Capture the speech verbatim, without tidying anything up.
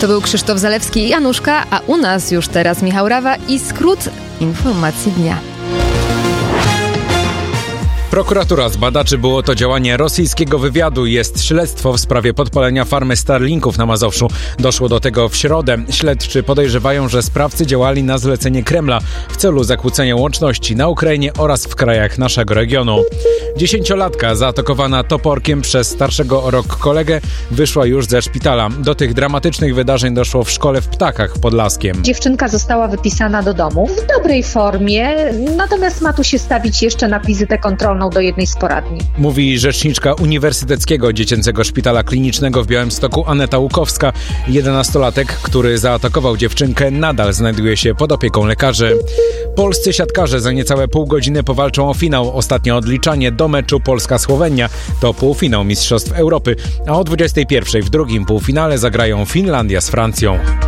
To był Krzysztof Zalewski i Januszka, a u nas już teraz Michał Rawa i skrót informacji dnia. Prokuratura zbada, czy było to działanie rosyjskiego wywiadu. Jest śledztwo w sprawie podpalenia farmy Starlinków na Mazowszu. Doszło do tego w środę. Śledczy podejrzewają, że sprawcy działali na zlecenie Kremla w celu zakłócenia łączności na Ukrainie oraz w krajach naszego regionu. Dziesięciolatka zaatakowana toporkiem przez starszego o rok kolegę wyszła już ze szpitala. Do tych dramatycznych wydarzeń doszło w szkole w Ptakach pod Laskiem. Dziewczynka została wypisana do domu w dobrej formie, natomiast ma tu się stawić jeszcze na wizytę kontrolną do jednej z poradni. Mówi rzeczniczka Uniwersyteckiego Dziecięcego Szpitala Klinicznego w Białymstoku Aneta Łukowska. jedenastolatek, który zaatakował dziewczynkę, nadal znajduje się pod opieką lekarzy. Polscy siatkarze za niecałe pół godziny powalczą o finał. Ostatnie odliczanie do meczu Polska-Słowenia to półfinał Mistrzostw Europy, a o dwudziestej pierwszej w drugim półfinale zagrają Finlandia z Francją.